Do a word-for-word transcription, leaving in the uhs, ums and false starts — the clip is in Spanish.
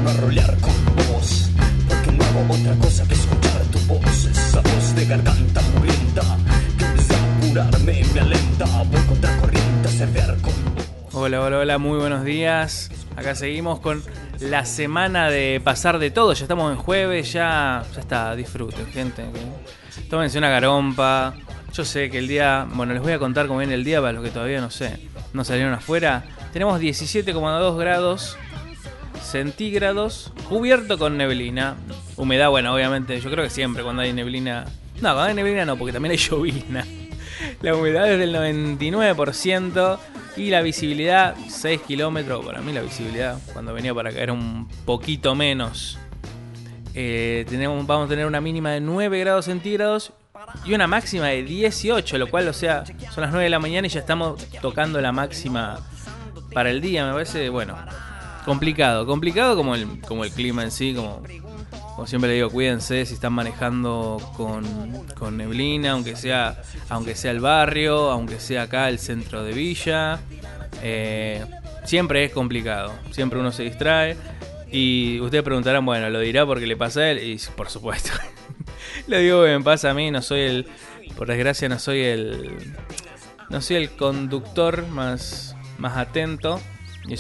a rolear con vos, porque no hago otra cosa que escuchar tu voz, esa voz de garganta murienta que desde apurarme me alenta. Voy contra corriente a surfear con vos. Hola, hola, hola, muy buenos días. Acá seguimos con la semana de pasar de todo. Ya estamos en jueves, ya, ya está, disfruten, gente. Tómense una garompa. Yo sé que el día, bueno, les voy a contar cómo viene el día para los que todavía no sé, no salieron afuera. Tenemos diecisiete coma dos grados centígrados, cubierto con neblina. Humedad, bueno, obviamente, yo creo que siempre cuando hay neblina... No, cuando hay neblina no, porque también hay llovizna. La humedad es del noventa y nueve por ciento y la visibilidad seis kilómetros. Para mí la visibilidad cuando venía para acá era un poquito menos. Eh, tenemos, vamos a tener una mínima de nueve grados centígrados y una máxima de dieciocho, lo cual, o sea, son las nueve de la mañana y ya estamos tocando la máxima para el día. Me parece, bueno, complicado, complicado como el, como el clima en sí, como... Como siempre le digo, cuídense si están manejando con, con neblina, aunque sea, aunque sea el barrio, aunque sea acá el centro de Villa. Eh, siempre es complicado, siempre uno se distrae. Y ustedes preguntarán, bueno, ¿lo dirá porque le pasa a él? Y por supuesto, lo digo que me pasa a mí, no soy el, por desgracia no soy el, no soy el conductor más, más atento.